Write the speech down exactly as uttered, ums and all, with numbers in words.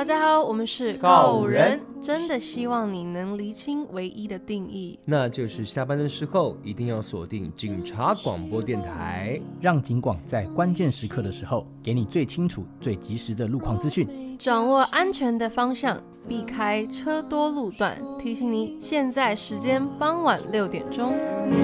家好，我们是告人， 真的希望你能厘清唯一的定义， 那就是下班的时候一定要锁定警察广播电台， 让警广在关键时刻的时候给你最清楚、最及时的路况资讯， 掌握安全的方向，避开车多路段。提醒你，现在时间傍晚六点钟。